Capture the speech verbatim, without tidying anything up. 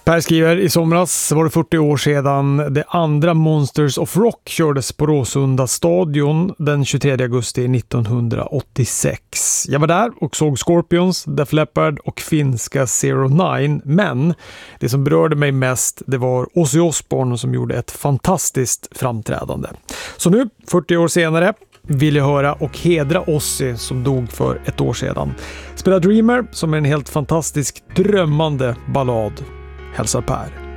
Per skriver, i somras var det fyrtio år sedan det andra Monsters of Rock kördes på Råsunda stadion den tjugotredje augusti nittonhundraåttiosex. Jag var där och såg Scorpions, Def Leppard och finska Zero Nine, men det som berörde mig mest det var Ozzy Osbourne som gjorde ett fantastiskt framträdande. Så nu, fyrtio år senare, vill jag höra och hedra Ozzy som dog för ett år sedan. Spela Dreamer som är en helt fantastisk drömmande ballad. Hälsar Per.